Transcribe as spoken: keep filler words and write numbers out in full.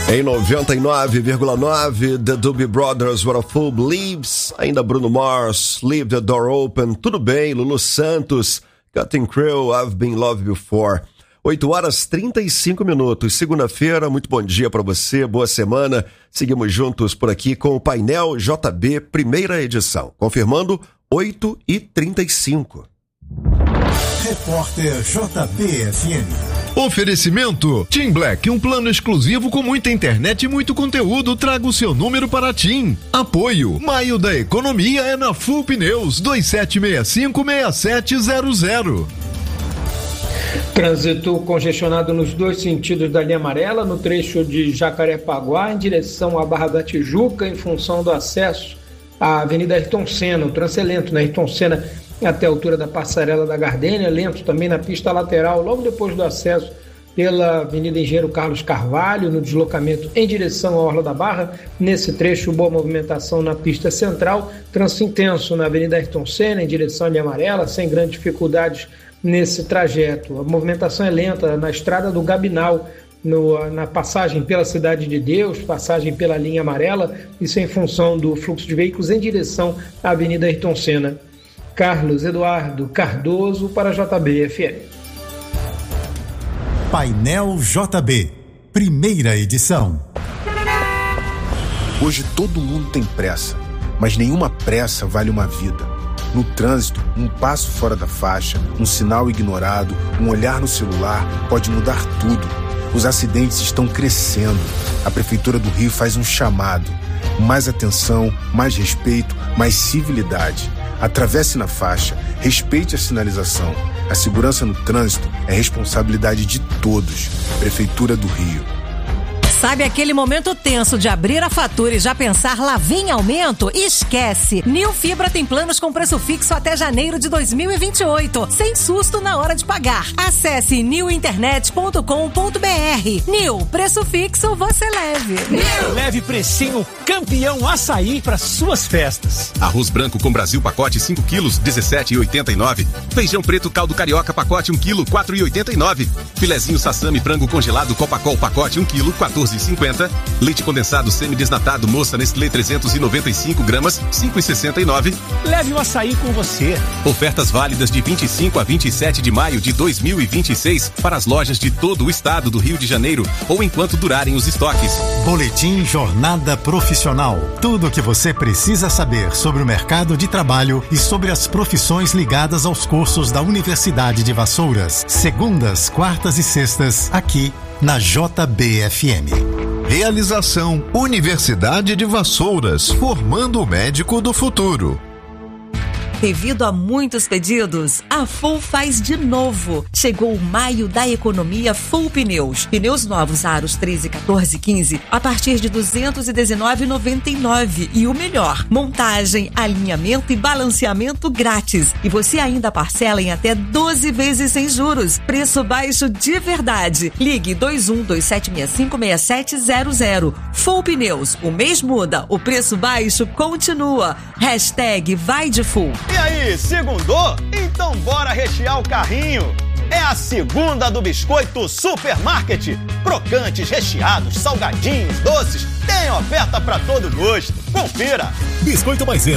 Em noventa e nove vírgula nove, The Doobie Brothers, What a Fool Believes, ainda Bruno Mars, Leave the Door Open, tudo bem, Lulu Santos, Cutting Crew, I've Been Loved Before. oito horas e trinta e cinco minutos, segunda-feira, muito bom dia para você, boa semana. Seguimos juntos por aqui com o Painel J B, primeira edição, confirmando oito e trinta e cinco. Repórter J B F M. Oferecimento TIM Black, um plano exclusivo com muita internet e muito conteúdo. Traga o seu número para a TIM. Apoio. Maio da Economia é na Full Pneus. dois sete seis cinco, seis sete zero zero. Trânsito congestionado nos dois sentidos da linha amarela, no trecho de Jacarepaguá, em direção à Barra da Tijuca, em função do acesso à Avenida Ayrton Senna. O trânsito é lento na Ayrton Senna até a altura da Passarela da Gardênia, lento também na pista lateral, logo depois do acesso pela Avenida Engenheiro Carlos Carvalho, no deslocamento em direção à Orla da Barra. Nesse trecho, boa movimentação na pista central, trânsito intenso na Avenida Ayrton Senna, em direção à linha amarela, sem grandes dificuldades nesse trajeto. A movimentação é lenta na estrada do Gabinal, no, na passagem pela Cidade de Deus, passagem pela linha amarela, isso em função do fluxo de veículos em direção à Avenida Ayrton Senna. Carlos Eduardo Cardoso para J B F M. Painel J B, primeira edição. Hoje todo mundo tem pressa, mas nenhuma pressa vale uma vida. No trânsito, um passo fora da faixa, um sinal ignorado, um olhar no celular pode mudar tudo. Os acidentes estão crescendo. A Prefeitura do Rio faz um chamado. Mais atenção, mais respeito, mais civilidade. Atravesse na faixa, respeite a sinalização. A segurança no trânsito é responsabilidade de todos. Prefeitura do Rio. Sabe aquele momento tenso de abrir a fatura e já pensar lá vem aumento? Esquece! Nil Fibra tem planos com preço fixo até janeiro de dois mil e vinte e oito, sem susto na hora de pagar. Acesse nil internet ponto com ponto b r. Nil, preço fixo você leve. Nil! Leve precinho campeão açaí para suas festas. Arroz branco com Brasil pacote cinco quilos, dezessete reais e oitenta e nove centavos. Feijão preto caldo carioca pacote um quilo, quatro reais e oitenta e nove centavos. Filezinho sassami frango congelado Copacol pacote um quilo, quatorze reais e cinquenta centavos. Leite condensado semidesnatado Moça Nestlé trezentos e noventa e cinco gramas, cinco reais e sessenta e nove centavos. Leve o açaí com você. Ofertas válidas de vinte e cinco a vinte e sete de maio de dois mil e vinte e seis para as lojas de todo o estado do Rio de Janeiro ou enquanto durarem os estoques. Boletim Jornada Profissional. Tudo o que você precisa saber sobre o mercado de trabalho e sobre as profissões ligadas aos cursos da Universidade de Vassouras. Segundas, quartas e sextas, aqui na J B F M. Realização Universidade de Vassouras, formando o médico do futuro. Devido a muitos pedidos, a Full faz de novo. Chegou o Maio da Economia Full Pneus. Pneus novos aros treze, quatorze e quinze a partir de duzentos e dezenove reais e noventa e nove centavos. E o melhor, montagem, alinhamento e balanceamento grátis. E você ainda parcela em até doze vezes sem juros. Preço baixo de verdade. Ligue dois um dois sete seis cinco seis sete zero zero. Full Pneus. O mês muda, o preço baixo continua. Hashtag vai de Full. E aí, segundou? Então bora rechear o carrinho. É a segunda do Biscoito Supermarket. Crocantes, recheados, salgadinhos, doces. Tem oferta pra todo gosto. Confira. Biscoito Maisena